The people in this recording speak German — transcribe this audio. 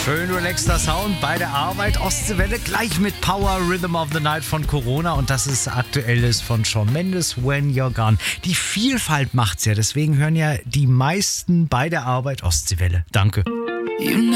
Schön relaxter Sound bei der Arbeit. Ostseewelle gleich mit Power Rhythm of the Night von Corona. Und das ist aktuelles von Shawn Mendes, When You're Gone. Die Vielfalt macht's ja. Deswegen hören ja die meisten bei der Arbeit Ostseewelle. Danke.